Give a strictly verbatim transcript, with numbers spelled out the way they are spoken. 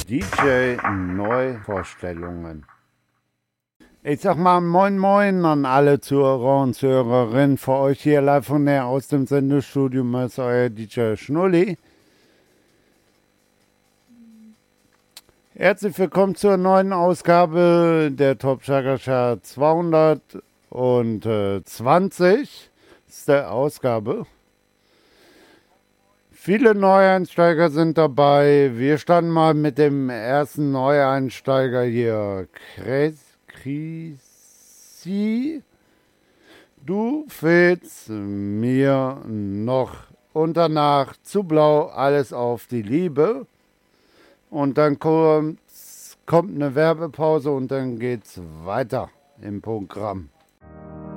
D J Neuvorstellungen. Ich sag mal moin moin an alle Zuhörer und Zuhörerinnen. Für euch hier live von näher aus dem Sendestudio ist euer D J Schnulli. Herzlich willkommen zur neuen Ausgabe der Top Schlager Chart zweihundertzwanzig. Das ist der Ausgabe. Viele Neueinsteiger sind dabei. Wir starten mal mit dem ersten Neueinsteiger hier. Krisi. Du fehlst mir noch. Und danach zu blau, alles auf die Liebe. Und dann kommt, kommt eine Werbepause und dann geht's weiter im Programm.